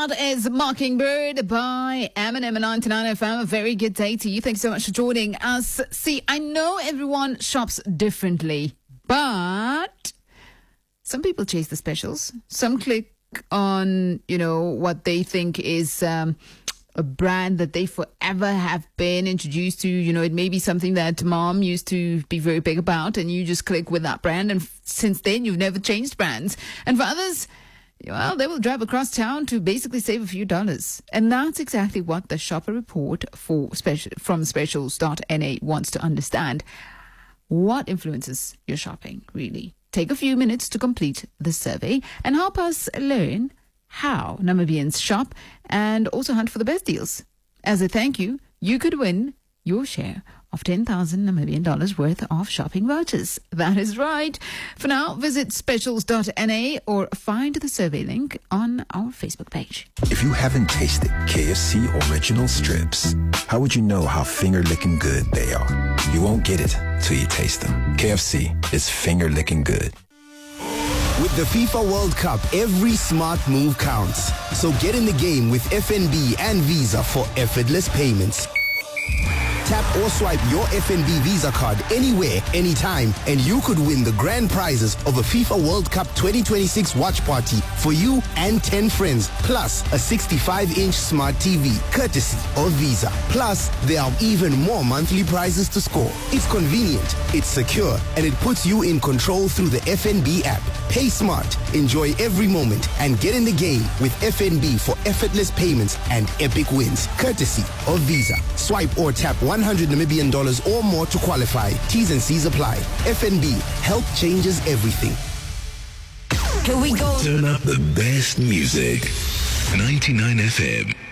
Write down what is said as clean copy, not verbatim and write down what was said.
That is Mockingbird by Eminem and 99 FM. A very good day to you. Thanks so much for joining us. See, I know everyone shops differently, but some people chase the specials. Some click on, what they think is a brand that they forever have been introduced to. It may be something that mom used to be very big about, and you just click with that brand, and since then you've never changed brands. And for others, well, they will drive across town to basically save a few dollars. And that's exactly what the shopper report from specials.na wants to understand. What influences your shopping, really? Take a few minutes to complete the survey and help us learn how Namibians shop and also hunt for the best deals. As a thank you, you could win your share of 10,000 Namibian dollars worth of shopping vouchers. That is right. For now, visit specials.na or find the survey link on our Facebook page. If you haven't tasted KFC original strips, how would you know how finger-licking good they are? You won't get it till you taste them. KFC is finger-licking good. With the FIFA World Cup, every smart move counts. So get in the game with FNB and Visa for effortless payments. Tap or swipe your FNB Visa card anywhere, anytime, and you could win the grand prizes of a FIFA World Cup 2026 watch party for you and 10 friends, plus a 65-inch smart TV, courtesy of Visa. Plus, there are even more monthly prizes to score. It's convenient, it's secure, and it puts you in control through the FNB app. Pay smart, enjoy every moment, and get in the game with FNB for effortless payments and epic wins, courtesy of Visa. Swipe or tap $100 Namibian or more to qualify. T's and C's apply. FNB, help changes everything. Here we go. Turn up the best music. 99 FM.